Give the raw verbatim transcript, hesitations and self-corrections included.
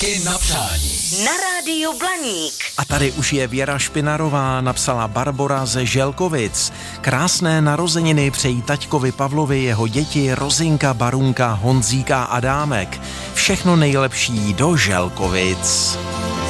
I na přání. Na rádiu Blaník. A tady už je Věra Špinarová, napsala Barbora ze Želkovic. Krásné narozeniny přejí taťkovi Pavlovi jeho děti Rozinka, Barunka, Honzíka a Adámek. Všechno nejlepší do Želkovic.